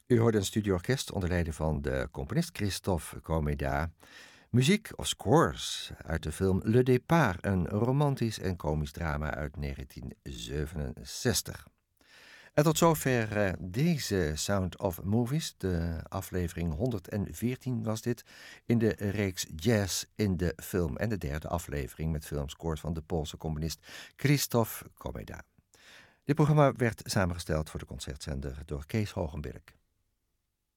U hoorde een studioorkest onder leiding van de componist Christophe Comeda. Muziek of scores uit de film Le Départ, een romantisch en komisch drama uit 1967. En tot zover deze Sound of Movies. De aflevering 114 was dit in de reeks Jazz in de film. En de derde aflevering met filmscores van de Poolse componist Christophe Comeda. Dit programma werd samengesteld voor de concertzender door Kees Hogenberg.